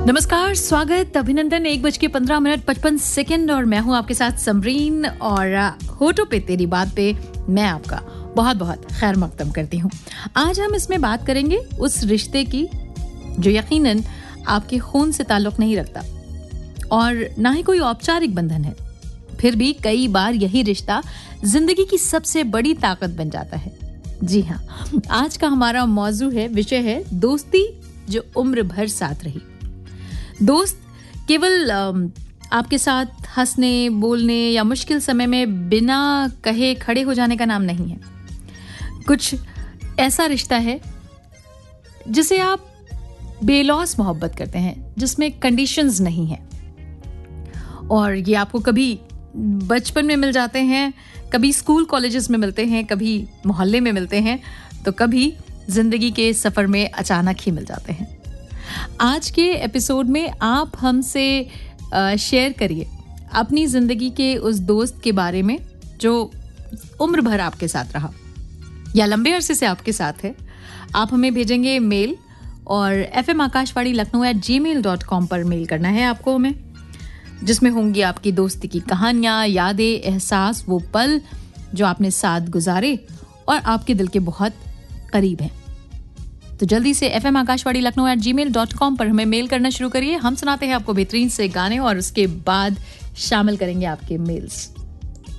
नमस्कार, स्वागत, अभिनंदन। 1:15:55 और मैं हूं आपके साथ समरीन और होठों पे तेरी बात पे मैं आपका बहुत बहुत खैर मकदम करती हूं। आज हम इसमें बात करेंगे उस रिश्ते की जो यकीनन आपके खून से ताल्लुक नहीं रखता और ना ही कोई औपचारिक बंधन है, फिर भी कई बार यही रिश्ता जिंदगी की सबसे बड़ी ताकत बन जाता है। जी हाँ, आज का हमारा मौजू है, विषय है दोस्ती जो उम्र भर साथ रही। दोस्त केवल आपके साथ हंसने, बोलने या मुश्किल समय में बिना कहे खड़े हो जाने का नाम नहीं है। कुछ ऐसा रिश्ता है जिसे आप बेलौस मोहब्बत करते हैं, जिसमें कंडीशंस नहीं हैं और ये आपको कभी बचपन में मिल जाते हैं, कभी स्कूल कॉलेजेस में मिलते हैं, कभी मोहल्ले में मिलते हैं, तो कभी जिंदगी के सफर में अचानक ही मिल जाते हैं। आज के एपिसोड में आप हमसे शेयर करिए अपनी जिंदगी के उस दोस्त के बारे में जो उम्र भर आपके साथ रहा या लंबे अरसे से आपके साथ है। आप हमें भेजेंगे मेल और fmakashvadilakno@gmail.com पर मेल करना है आपको हमें, जिसमें होंगी आपकी दोस्ती की कहानियां, यादें, एहसास, वो पल जो आपने साथ गुजारे और आपके दिल के बहुत करीब हैं। तो जल्दी से fmakashvadilakno@gmail.com पर हमें मेल करना शुरू करिए। हम सुनाते हैं आपको बेहतरीन से गाने और उसके बाद शामिल करेंगे आपके मेल्स।